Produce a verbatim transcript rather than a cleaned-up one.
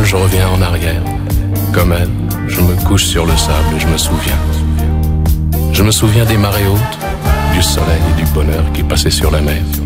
je reviens en arrière. Comme elle, je me couche sur le sable et je me souviens. Je me souviens des marées hautes, du soleil et du bonheur qui passaient sur la mer.